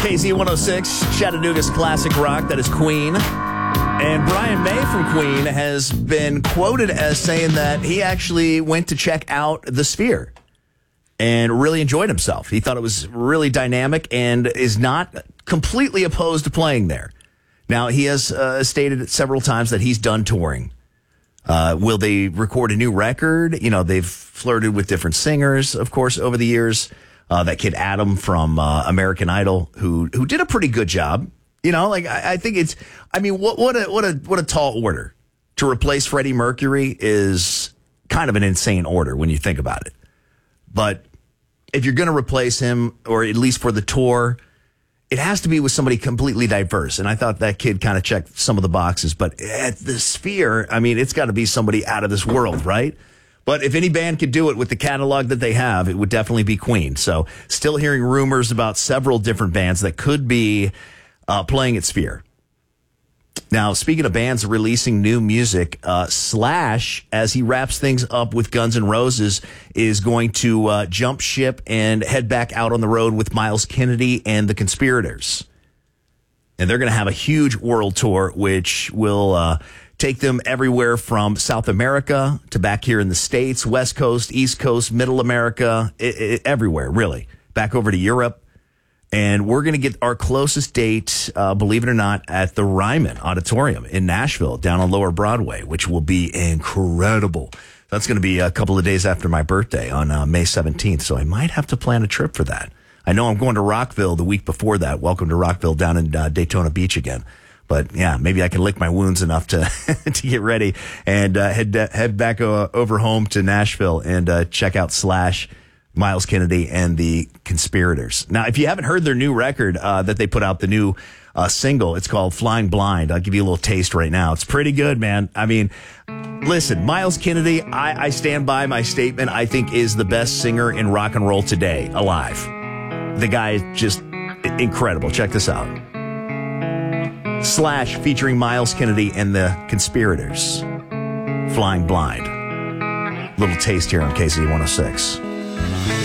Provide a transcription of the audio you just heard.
KZ 106, Chattanooga's classic rock, that is Queen. And Brian May from Queen has been quoted as saying that he actually went to check out the Sphere and really enjoyed himself. He thought it was really dynamic and is not completely opposed to playing there. Now, he has stated several times that he's done touring. Will they record a new record? You know, they've flirted with different singers, of course, over the years. That kid Adam from American Idol, who did a pretty good job. You know, like I think it's. I mean, what a tall order to replace Freddie Mercury is kind of an insane order when you think about it. But if you're going to replace him, or at least for the tour, it has to be with somebody completely diverse. And I thought that kid kind of checked some of the boxes. But at the Sphere, I mean, it's got to be somebody out of this world, right? But if any band could do it with the catalog that they have, it would definitely be Queen. So still hearing rumors about several different bands that could be playing at Sphere. Now, speaking of bands releasing new music, Slash, as he wraps things up with Guns N' Roses, is going to jump ship and head back out on the road with Myles Kennedy and the Conspirators. And they're going to have a huge world tour, which will take them everywhere from South America to back here in the States, West Coast, East Coast, Middle America, everywhere, really. Back over to Europe. And we're going to get our closest date, believe it or not, at the Ryman Auditorium in Nashville, down on Lower Broadway, which will be incredible. That's going to be a couple of days after my birthday on May 17th, so I might have to plan a trip for that. I know I'm going to Rockville the week before that. Welcome to Rockville down in Daytona Beach again. But yeah, maybe I can lick my wounds enough to to get ready and head back over home to Nashville and check out Slash, Myles Kennedy, and the Conspirators. Now, if you haven't heard their new record that they put out, the new single, it's called Flying Blind. I'll give you a little taste right now. It's pretty good, man. I mean, listen, Myles Kennedy, I stand by my statement, I think is the best singer in rock and roll today, alive. The guy is just incredible. Check this out. Slash featuring Myles Kennedy and the Conspirators. Flying Blind. Little taste here on KC 106.